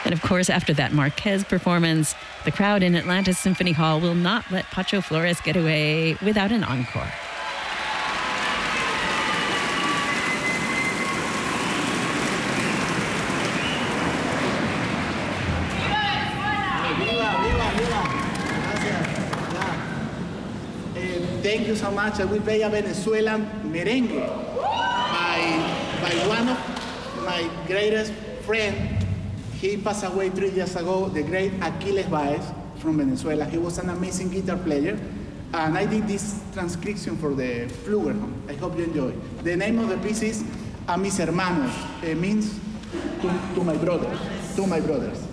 And of course, after that Marquez performance, the crowd in Atlanta's Symphony Hall will not let Pacho Flores get away without an encore. Thank you so much. I will play a Venezuelan merengue by one of my greatest friends. He passed away 3 years ago, the great Aquiles Baez from Venezuela. He was an amazing guitar player. And I did this transcription for the Flugelhorn. I hope you enjoy. The name of the piece is A Mis Hermanos. It means to my brothers. To my brothers.